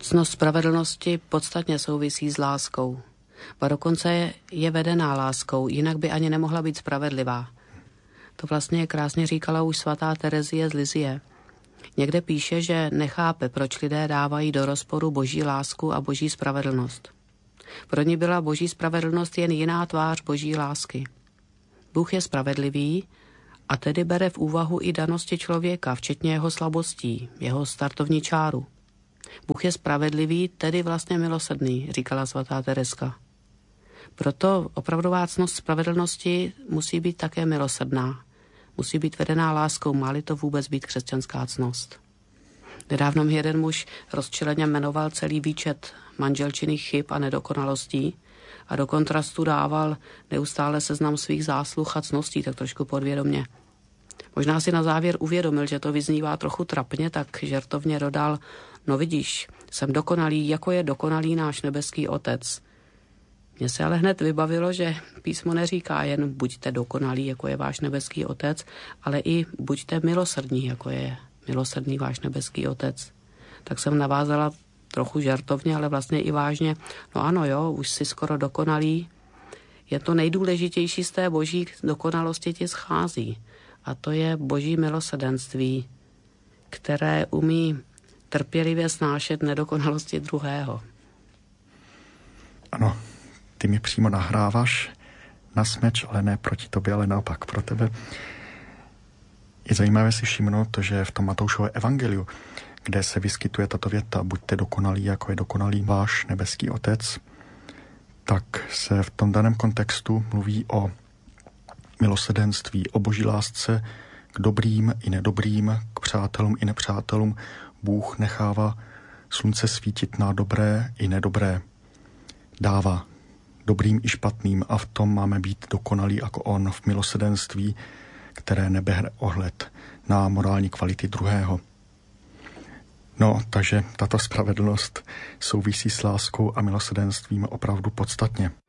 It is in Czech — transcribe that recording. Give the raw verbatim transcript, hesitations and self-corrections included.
Ctnost spravedlnosti podstatně souvisí s láskou. A dokonce je, je vedená láskou, jinak by ani nemohla být spravedlivá. To vlastně krásně říkala už svatá Terezie z Lizie. Někde píše, že nechápe, proč lidé dávají do rozporu boží lásku a boží spravedlnost. Pro ní byla boží spravedlnost jen jiná tvář boží lásky. Bůh je spravedlivý a tedy bere v úvahu i danosti člověka, včetně jeho slabostí, jeho startovní čáru. Bůh je spravedlivý, tedy vlastně milosrdný, říkala svatá Tereska. Proto opravdová ctnost spravedlnosti musí být také milosrdná. Musí být vedená láskou, má-li to vůbec být křesťanská ctnost. Nedávno mi jeden muž rozčileně jmenoval celý výčet manželčinných chyb a nedokonalostí a do kontrastu dával neustále seznam svých zásluh a ctností, tak trošku podvědomě. Možná si na závěr uvědomil, že to vyznívá trochu trapně, tak žertovně dodal: no vidíš, jsem dokonalý, jako je dokonalý náš nebeský Otec. Mně se ale hned vybavilo, že písmo neříká jen buďte dokonalí, jako je váš nebeský Otec, ale i buďte milosrdní, jako je milosrdný váš nebeský Otec. Tak jsem navázala trochu žertovně, ale vlastně i vážně. No ano, jo, už jsi skoro dokonalý. Je to nejdůležitější z té boží dokonalosti ti schází. A to je boží milosrdenství, které umí trpělivě snášet nedokonalosti druhého. Ano, ty mi přímo nahráváš na smeč, ale ne proti tobě, ale naopak pro tebe. Je zajímavé si všimnout to, že v tom Matoušově evangeliu, kde se vyskytuje tato věta, buďte dokonalí, jako je dokonalý váš nebeský Otec, tak se v tom daném kontextu mluví o milosrdenství, o boží lásce k dobrým i nedobrým, k přátelům i nepřátelům. Bůh nechává slunce svítit na dobré i nedobré. Dává dobrým i špatným a v tom máme být dokonalí jako on v milosrdenství, které nebere ohled na morální kvality druhého. No, takže tato spravedlnost souvisí s láskou a milosrdenstvím opravdu podstatně.